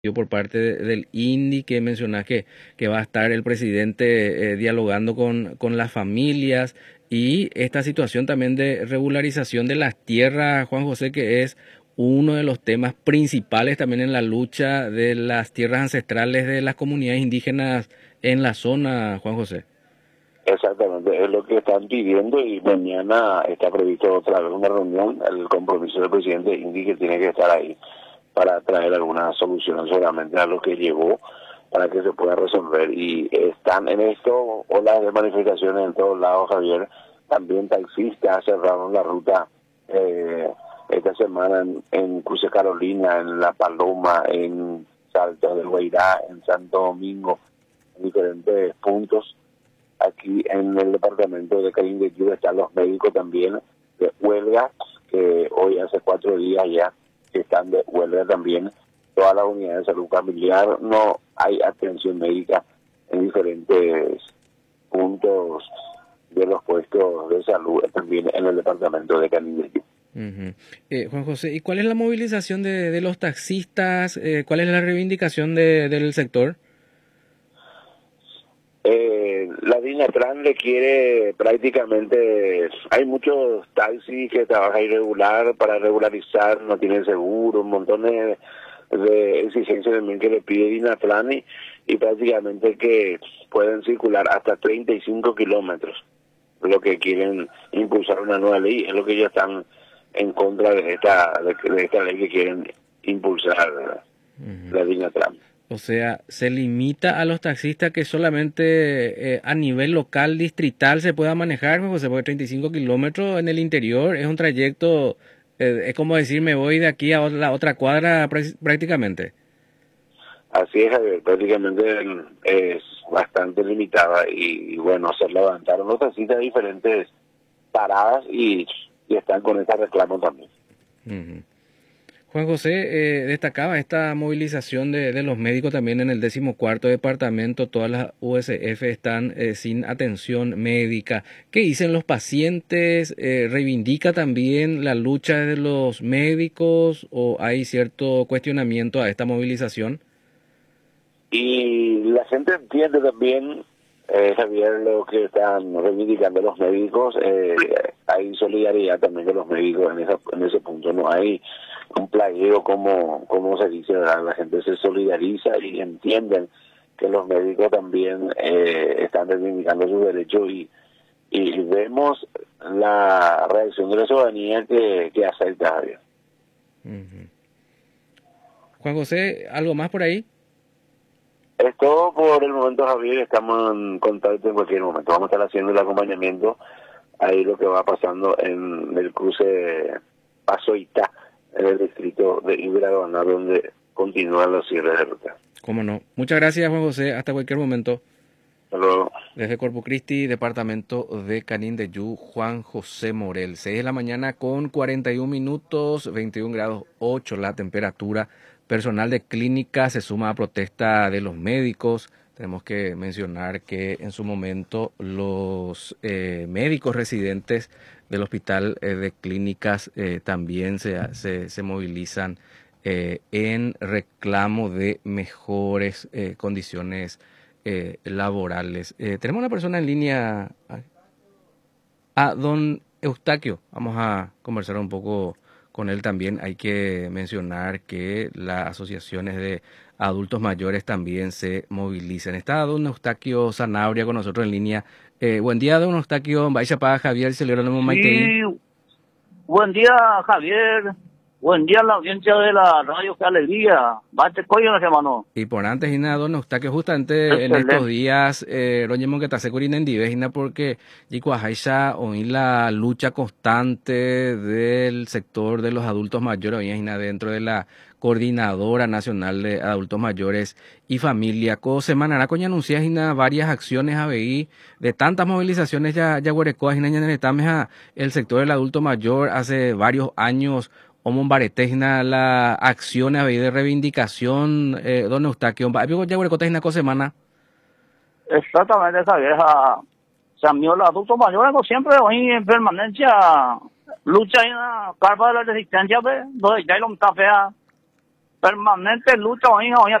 por parte del INDI, que mencionás que va a estar el presidente dialogando con las familias y esta situación también de regularización de las tierras, Juan José, que es uno de los temas principales también en la lucha de las tierras ancestrales de las comunidades indígenas en la zona, Juan José. Exactamente, es lo que están pidiendo y mañana está previsto otra vez una reunión, el compromiso del presidente indica que tiene que estar ahí para traer alguna solución seguramente a lo que llegó para que se pueda resolver. Y están en esto olas de manifestaciones en todos lados, Javier. También taxistas cerraron la ruta esta semana en Cruce Carolina, en La Paloma, en Salto del Guairá, en Santo Domingo, en diferentes puntos. Aquí en el departamento de Canindeyú están los médicos también de huelga, que hoy hace 4 días ya que están de huelga también. Todas las unidades de salud familiar, no hay atención médica en diferentes puntos de los puestos de salud también en el departamento de Canindeyú. Uh-huh. Juan José, ¿y cuál es la movilización de los taxistas? ¿Cuál es la reivindicación del sector? La Dinatran le quiere prácticamente, hay muchos taxis que trabajan irregular, para regularizar no tienen seguro, un montón de exigencias también que le pide Dinatran y prácticamente que pueden circular hasta 35 kilómetros, lo que quieren impulsar una nueva ley, es lo que ellos están en contra de esta ley que quieren impulsar, Uh-huh. la Dinatran. O sea, se limita a los taxistas que solamente a nivel local, distrital, se pueda manejar, José, porque 35 kilómetros en el interior es un trayecto, es como decir, me voy de aquí a la otra cuadra prácticamente. Así es, Javier, prácticamente es bastante limitada y bueno, se levantaron los taxistas de diferentes paradas y están con este reclamo también. Uh-huh. Juan José, destacaba esta movilización de los médicos también en el 14º departamento. Todas las USF están sin atención médica. ¿Qué dicen los pacientes? ¿Reivindica también la lucha de los médicos o hay cierto cuestionamiento a esta movilización? Y la gente entiende también, Javier, lo que están reivindicando los médicos. Hay solidaridad también de los médicos en ese punto. No hay un plagueo como se dice, ¿verdad? La gente se solidariza y entienden que los médicos también están reivindicando sus derechos y vemos la reacción de la ciudadanía que acepta, Javier. Uh-huh. Juan José, ¿algo más por ahí? Es todo por el momento, Javier. Estamos en contacto en cualquier momento. Vamos a estar haciendo el acompañamiento ahí lo que va pasando en el cruce Paso Itá, en el distrito de Iberagona, donde continúan los cierres de ruta. ¿Cómo no? Muchas gracias, Juan José. Hasta cualquier momento. Hasta luego. Desde Corpus Christi, departamento de Canindeyú, Juan José Morel. 6 de la mañana con 41 minutos, 21 grados 8 la temperatura. Personal de clínica se suma a protesta de los médicos. Tenemos que mencionar que en su momento los médicos residentes del hospital de clínicas también se movilizan en reclamo de mejores condiciones laborales. Tenemos una persona en línea, a don Eustaquio. Vamos a conversar un poco con él también. Hay que mencionar que las asociaciones de adultos mayores también se movilizan. Está don Eustaquio Sanabria con nosotros en línea. Buen día, don Eustaquio. Vaya para Javier, se le Sí, buen día, Javier. Buen día a la audiencia de la radio, qué alegría. Bate coño, hermano. Y por antes, Ina, don Eustaquio, justamente en Excelente. estos días, Roñemon que está seguro en Divegina porque Yicuajaisha oí la lucha constante del sector de los adultos mayores, oí Ina, dentro de la Coordinadora Nacional de Adultos Mayores y Familia. Co semana coña anuncias Ina varias acciones ABI de tantas movilizaciones ya huerecoas Ina a el sector del adulto mayor hace varios años. Omon Baretejna la acción de reivindicación, don Eustaquio. Ya huerecotas cosa semana. Exactamente, Javier. Samio, los adultos mayores, como siempre, hoy en permanencia, lucha en la carpa de la resistencia, donde ya lo está fea. permanente lucha hoy